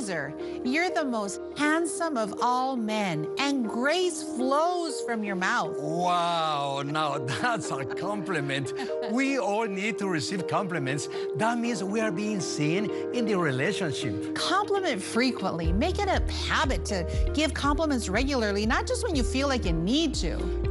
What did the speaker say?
Caesar, you're the most handsome of all men, and grace flows from your mouth. Wow, now that's a compliment. We all need to receive compliments. That means we are being seen in the relationship. Compliment frequently. Make it a habit to give compliments regularly, not just when you feel like you need to.